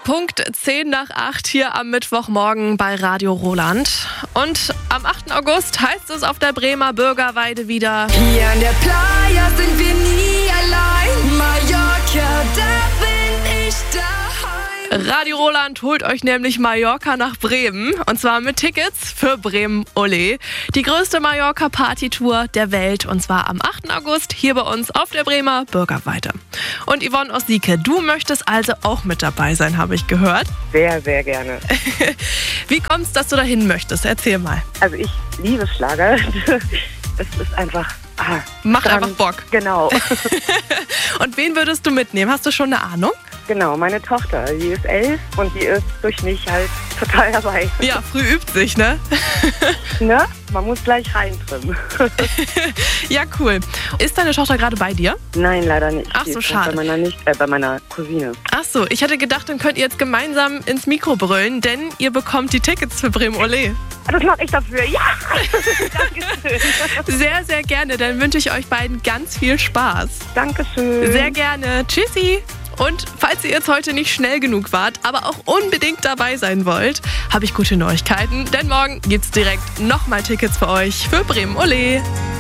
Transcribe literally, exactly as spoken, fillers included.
Punkt zehn nach acht hier am Mittwochmorgen bei Radio Roland. Und am achten August heißt es auf der Bremer Bürgerweide wieder: Hier an der Playa sind wir nie allein. Mallorca, da bin ich daheim. Radio Roland holt euch nämlich Mallorca nach Bremen. Und zwar mit Tickets für Bremen Olé. Die größte Mallorca-Partytour der Welt. Und zwar am achten August hier bei uns auf der Bremer Bürgerweide. Und Yvonne aus Sieke, du möchtest also auch mit dabei sein, habe ich gehört. Sehr, sehr gerne. Wie kommst du, dass du dahin möchtest? Erzähl mal. Also ich liebe Schlager. Es ist einfach... Ah, Macht dran. einfach Bock. Genau. Und wen würdest du mitnehmen? Hast du schon eine Ahnung? Genau, meine Tochter, die ist elf und die ist durch mich halt total dabei. Ja, früh übt sich, ne? Ne? Man muss gleich reintrimmen. Ja, cool. Ist deine Tochter gerade bei dir? Nein, leider nicht. Ach Die so, ist schade. Bei meiner, nicht, äh, bei meiner Cousine. Ach so, ich hätte gedacht, dann könnt ihr jetzt gemeinsam ins Mikro brüllen, denn ihr bekommt die Tickets für Bremen Olé. Das mache ich dafür, ja! Dankeschön. Sehr, sehr gerne. Dann wünsche ich euch beiden ganz viel Spaß. Dankeschön. Sehr gerne. Tschüssi. Und falls ihr jetzt heute nicht schnell genug wart, aber auch unbedingt dabei sein wollt, habe ich gute Neuigkeiten. Denn morgen gibt's direkt nochmal Tickets für euch für Bremen Olé.